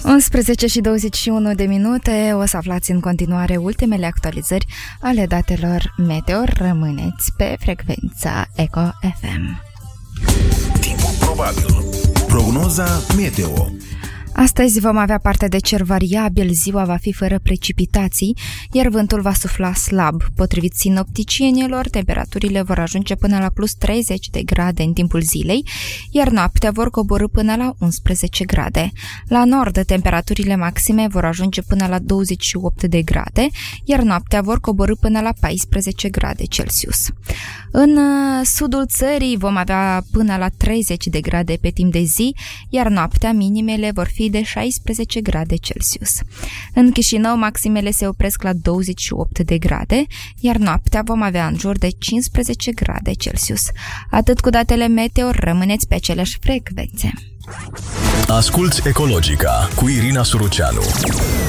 11 și 21 de minute, o să aflați în continuare ultimele actualizări ale datelor meteo. Rămâneți pe frecvența Eco FM. Timpul probabil. Prognoza meteo. Astăzi vom avea parte de cer variabil, ziua va fi fără precipitații, iar vântul va sufla slab. Potrivit sinopticienilor, temperaturile vor ajunge până la plus 30 de grade în timpul zilei, iar noaptea vor coborî până la 11 grade. La nord, temperaturile maxime vor ajunge până la 28 de grade, iar noaptea vor coborî până la 14 grade Celsius. În sudul țării vom avea până la 30 de grade pe timp de zi, iar noaptea minimele vor fi de 16 grade Celsius. În Chișinău, maximele se opresc la 28 de grade, iar noaptea vom avea în jur de 15 grade Celsius. Atât cu datele meteo, rămâneți pe aceleași frecvențe. Asculți Ecologica cu Irina Suruceanu.